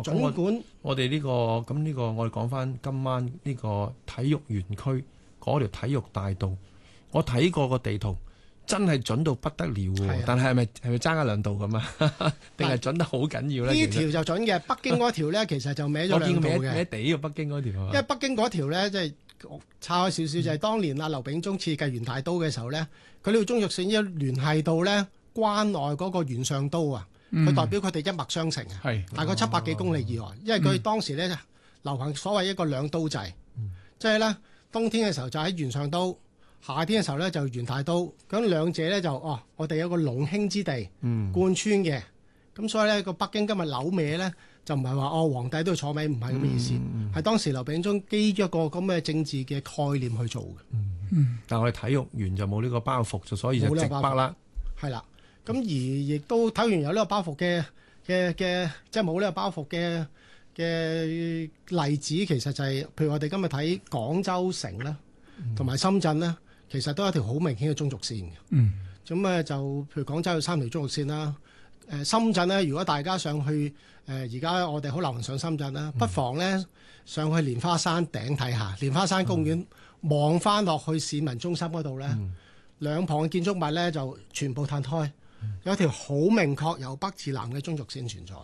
總管我哋呢個咁呢個，我哋講翻今晚呢個體育園區嗰條體育大道，我睇過個地圖，真係準到不得了喎。但係咪爭一兩度咁啊？定係準得好緊要咧？ 呢條就準嘅，北京嗰條咧其實就歪咗兩度嘅。 歪地嘅北京嗰條， 因為北京嗰條咧即係差開少少，就係當年劉秉忠設計元大都嘅時候咧，佢呢條中軸線一聯繫到咧關內嗰個元上都啊。佢代表佢哋一脈相承啊，大概700幾公里以外，因為佢當時咧流行所謂一個兩都制，即係咧冬天嘅時候就喺元上都，夏天嘅時候咧就元大都，咁兩者咧就我哋有個龍興之地貫穿嘅，咁所以咧個北京今日扭歪咧就唔係話皇帝都要坐尾，唔係咁嘅意思，係當時劉秉忠基於一個咁嘅政治嘅概念去做嘅。 但係我哋體育園就冇呢個包袱，就所以就直北啦。 係啦。咁而亦都體育園有呢個包袱嘅，即係冇呢個包袱嘅例子，其實就係譬如我哋今日睇廣州城啦，同埋深圳咧，其實都有一條好明顯嘅中軸線嘅。咁就譬如廣州有3條中軸線啦。深圳咧，如果大家上去而家我哋好流行上深圳啦，不妨咧上去蓮花山頂睇下，蓮花山公園望翻落去市民中心嗰度咧，兩旁嘅建築物咧就全部攤開。有一條好明確由北至南嘅中軸線存在。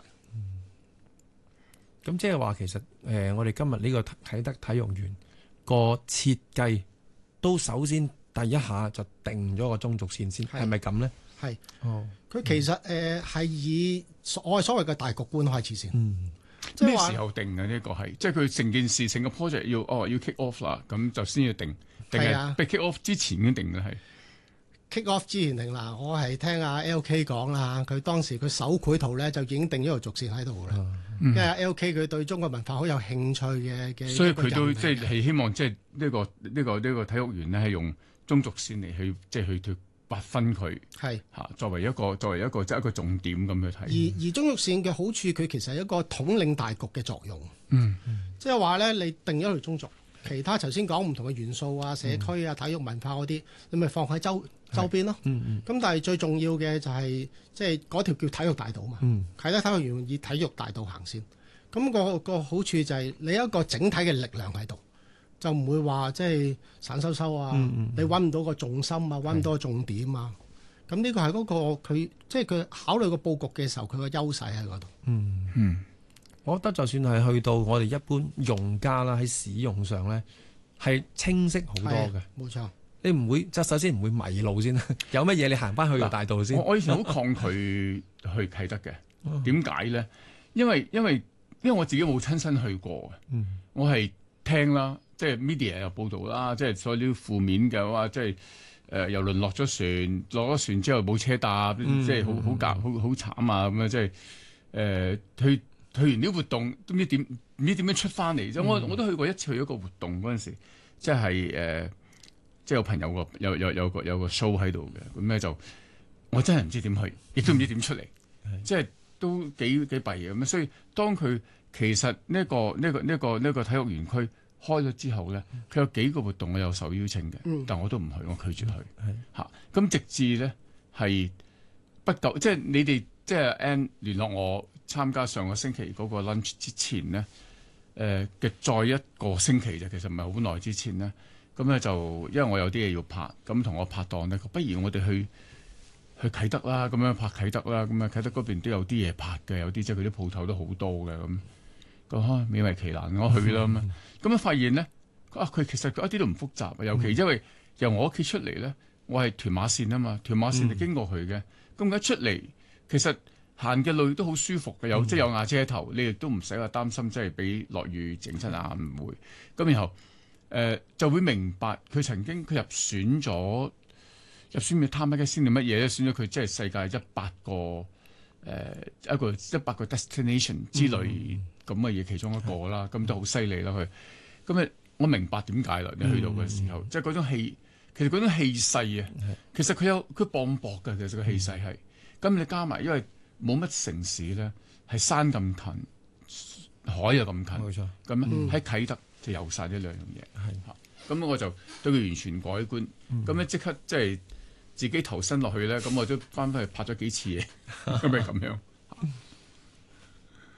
咁即係話其實我哋今日呢個啟德體育園個設計都首先第一下就定咗個中軸線先，係咪咁呢？ 係。佢其實係以我係所謂嘅大局觀開始先。 咩時候定嘅呢個係？即係佢成件事成個 project 要 kick off 啦，咁就先要定係被 kick off 之前已經定嘅係。 kick off 之前定啦，我係聽阿 LK 講啦，佢當時佢手繪圖咧就已經定咗條軸線喺度啦。因為 LK 佢對中國文化好有興趣嘅， 所以佢都即係希望即係呢個體育園咧係用中軸線嚟去即係去劃分佢係嚇作為一個即係一個重點咁去睇。 而中軸線嘅好處，佢其實係一個統領大局嘅作用。即係話咧，你定咗條中軸。其他頭先講唔同嘅元素啊、社區啊、體育文化嗰啲，你咪放喺周邊咯。咁但係最重要嘅就係即係嗰條叫體育大道嘛。啟德體育園以體育大道行先。咁個好處就係你有一個整體嘅力量喺度，就唔會話即係散收收啊。你揾唔到個重心啊，揾唔到個重點啊。咁呢個係嗰個佢即係佢考慮個佈局嘅時候，佢個優勢喺嗰度。 我覺得就算係去到我哋一般用家啦，喺使用上咧係清晰好多嘅。 冇錯， 你唔會即係首先唔會迷路先啦。有乜嘢你行翻去個大道先。 我以前好抗拒去啟德嘅，點解咧？因為我自己冇親身去過嘅。我係聽啦，即係 media 又報導啦，即係所有啲負面嘅話，即係遊輪落咗船，落咗船之後冇車搭，即係好慘啊咁樣，即係去完啲活動都唔知點樣出翻嚟啫。我都去過一次，去一個活動嗰陣時，即係有朋友有個 show 喺度嘅，咁咧就我真係唔知點去，亦都唔知點出嚟，即係都幾弊嘅咁。所以當佢其實呢個體育園區開咗之後咧，佢有幾個活動我有受邀請嘅，但我都唔去，我拒絕去嚇。咁直至咧係不夠，即係你哋即係 Ann 聯絡我。參加上個星期嗰個 lunch 之前呢，嘅再一個星期啫，其實唔係好耐之前呢。咁咧就因為我有啲嘢要拍，咁同我拍檔呢，不如我哋去啟德啦，咁樣拍啟德啦，咁啊啟德嗰邊都有啲嘢拍嘅，有啲即係佢啲鋪頭都好多嘅咁，咁勉為其難我去啦咁，咁樣發現呢，佢其實一啲都唔複雜，尤其因為由我屋企出嚟呢，我係屯馬線啊嘛，屯馬線就經過佢嘅，咁一出嚟其實。行嘅路都好舒服嘅，即係有瓦遮頭，你亦都唔使話擔心，即係俾落雨整親啊，唔會。咁然後就會明白佢曾經佢入選嘅 Time Magazine 定乜嘢咧？選咗佢即係世界100個一個100個 destination 之類咁嘅嘢其中一個啦。咁都好犀利啦佢。咁我明白點解啦。你去到嘅時候，即係嗰種氣，其實嗰種氣勢啊，其實佢磅礴嘅，其實個氣勢係。咁你加埋因為。冇乜城市咧，係山咁近，海又咁近，冇錯。咁喺啟德就有晒呢兩樣嘢，係咁我就對佢完全改觀。咁咧即刻即係自己投身落去咧，咁我都翻去拍咗幾次嘢，咁咪咁樣。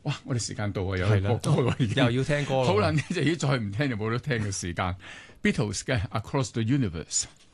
哇！我哋時間到啊，有係啦播歌啦，已經又要聽歌啦。 好啦，呢隻要再唔聽就冇得聽嘅時間。Beatles 嘅 Across the Universe。